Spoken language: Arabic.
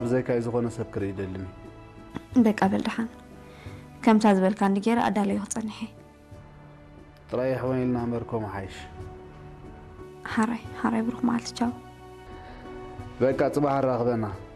زي كاي زغونه سب كري دلني دك قبل دحان كم تازبل كان دجير أدالي يخصني رايح وين لنا مركم عايش حراي بروح مع التجاو بقى صباح الرغبنا